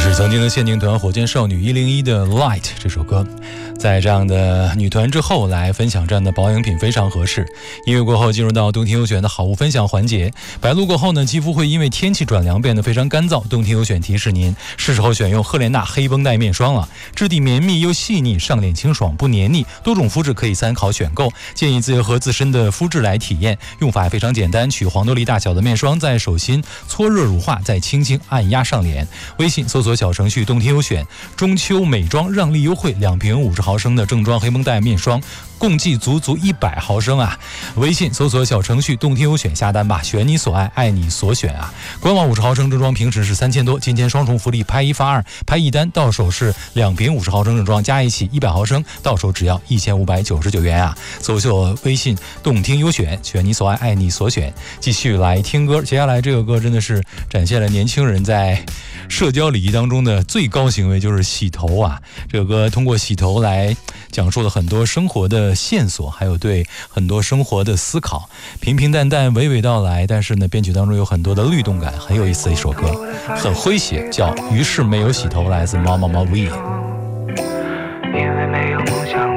是曾经的限定团火箭少女101的 Light 这首歌，在这样的女团之后来分享这样的保养品非常合适。音乐过后进入到动听优选的好物分享环节。白露过后呢，肌肤会因为天气转凉变得非常干燥，动听优选提示您是时候选用赫莲娜黑绷带面霜了。质地绵密又细腻，上脸清爽不黏腻，多种肤质可以参考选购，建议结合自身的肤质来体验。用法非常简单，取黄豆粒大小的面霜，在手心搓热乳化，再轻轻按压上脸。微信搜索小程序动听优选，中秋美妆让利优惠，2瓶50毫升的正装黑绷带面霜，共计足100毫升啊！微信搜索小程序动听优选下单吧，选你所爱，爱你所选啊！官网50毫升正装平时是3000多，今天双重福利，拍1发2，拍1单到手是2瓶50毫升正装加一起100毫升，到手只要1599元啊！搜索微信动听优选，选你所爱，爱你所选。继续来听歌，接下来这个歌真的是展现了年轻人在社交礼仪当中的最高行为，就是洗头啊！这个歌通过洗头来讲述了很多生活的线索，还有对很多生活的思考，平平淡淡娓娓道来，但是呢编曲当中有很多的律动感，很有意思的一首歌，很诙谐，叫于是没有洗头，来自毛毛毛 V。 因为没有梦想